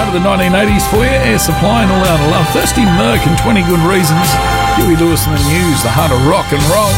out of the 1980s for you. Air Supply and All Out of Love. Thirsty Merc and 20 Good Reasons. Huey Lewis and the News, the heart of rock and roll.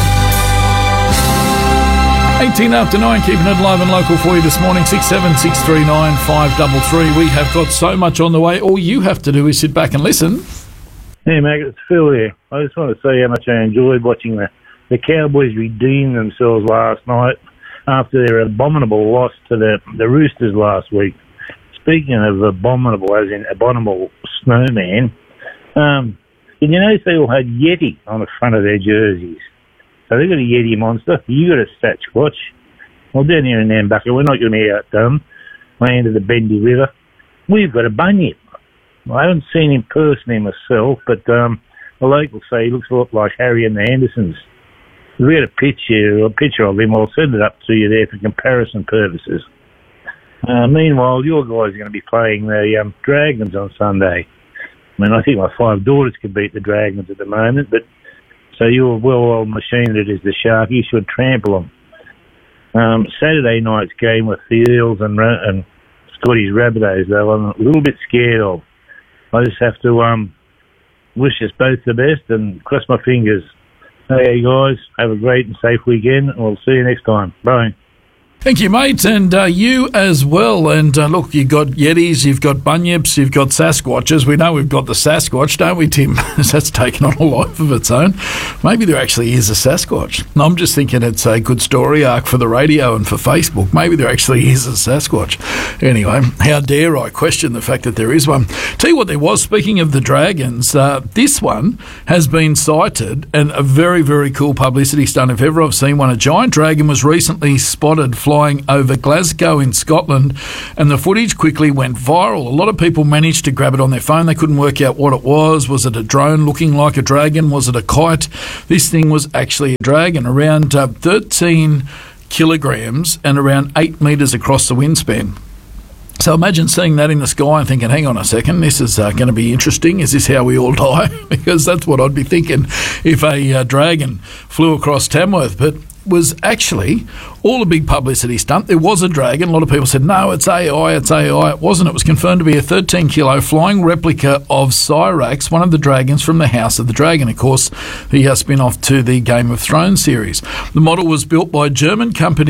18 after 9, keeping it live and local for you this morning. 67639 533. We have got so much on the way. All you have to do is sit back and listen. Hey, Mac, it's Phil here. I just want to say how much I enjoyed watching the Cowboys redeem themselves last night after their abominable loss to the Roosters last week. Speaking of abominable, as in abominable snowman, did you notice they all had Yeti on the front of their jerseys? So they got a Yeti monster. You got a Sasquatch. Well, down here in Nambucca, we're not going to be outdone. Land of the Bendy River. We've got a bunyip. I haven't seen him personally myself, but the locals say he looks a lot like Harry and the Andersons. We had a picture of him. I'll send it up to you there for comparison purposes. Meanwhile, your guys are going to be playing the Dragons on Sunday. I mean, I think my 5 daughters could beat the Dragons at the moment, but so your well-oiled machine that is the Sharkies should trample them. Saturday night's game with the Eels and Scotty's Rabbitohs, though, I'm a little bit scared of. I just have to wish us both the best and cross my fingers. Hey, guys, have a great and safe weekend, and we'll see you next time. Bye. Thank you, mate, and you as well. And look, you've got Yetis, you've got Bunyips, you've got Sasquatches. We know we've got the Sasquatch, don't we, Tim? That's taken on a life of its own. Maybe there actually is a Sasquatch. No, I'm just thinking it's a good story arc for the radio and for Facebook. Maybe there actually is a Sasquatch. Anyway, how dare I question the fact that there is one. Tell you what there was, speaking of the Dragons, this one has been sighted, and a very, very cool publicity stunt if ever I've seen one. A giant dragon was recently spotted flying over Glasgow in Scotland, and the footage quickly went viral. A lot of people managed to grab it on their phone. They couldn't work out what it was. Was it a drone looking like a dragon? Was it a kite? This thing was actually a dragon, around 13 kilograms and around 8 metres across the wingspan. So imagine seeing that in the sky and thinking, hang on a second, this is going to be interesting. Is this how we all die? Because that's what I'd be thinking if a dragon flew across Tamworth. But was actually all a big publicity stunt. There was a dragon. A lot of people said, no, it's AI, it's AI. It wasn't. It was confirmed to be a 13-kilo flying replica of Cyrax, one of the dragons from the House of the Dragon, of course, the spin-off to the Game of Thrones series. The model was built by German company